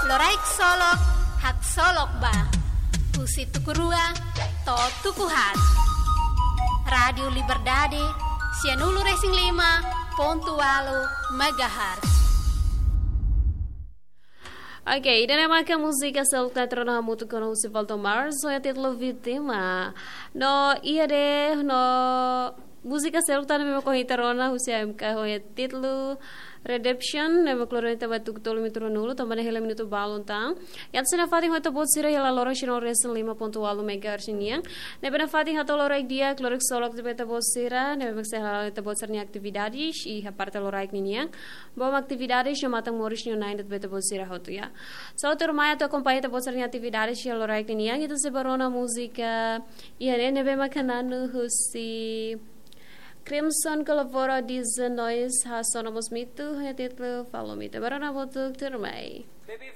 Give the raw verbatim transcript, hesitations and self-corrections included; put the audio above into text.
Loraik solok, hak solok ba. Pusi tukurua, to tukuhat. Radio Liberdade, Sianulu Racing lima, Pontualo, Megahertz. Ok, dan é que a música se está tornando muito com o Festival do Março, é título vítima. No, ia de, no, música se está na mesma corrida rona, o C M K, é título Redemption, é uma clorenta vai tu tolo mitro nulo, também é minuto balon tang. Yang sena fating hata bot sira hela loro chino resen lima ponto walu megahertz niang. Ne bena fating hata lorek dia cloric solok de beta bot sira, ne bena sela hata bot serni atividades e a parte lorek niang. Bom atividades eu matang moris nyo nine de beta bot sira hotu ya. So ter mai tu acompanha hata bot serni atividades e lorek niang, itu se barona música e ne bena kananu husi Crimson Colabora diz nós, ha sonomos mito, é título, falou mito. Agora na volta, termai.